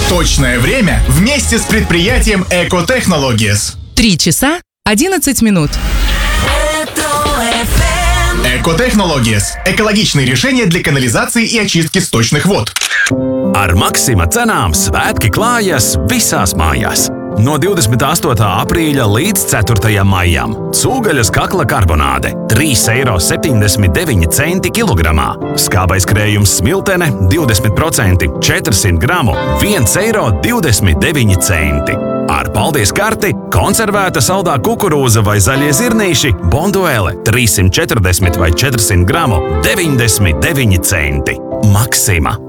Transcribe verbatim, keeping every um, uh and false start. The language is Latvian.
Точное время вместе с предприятием Eco Technologies. Три часа одиннадцать минут. Eco Technologies – экологичные решения для канализации и очистки сточных вод. Ar Maksima cenām svētki klājas visās mājās. No divdesmit astotā aprīļa līdz ceturtajam maijam. Cūgaļas kakla karbonāde – trīs eiro septiņdesmit deviņi centi kilogramā. Skābais krējums smiltene – divdesmit procenti, četrsimt gramu – viens eiro divdesmit deviņi centi. Ar paldies karti konservēta saldā kukurūza vai zaļie zirnīši Bonduele – trīssimt četrdesmit vai četrsimt gramu – deviņdesmit deviņi centi. Maksima.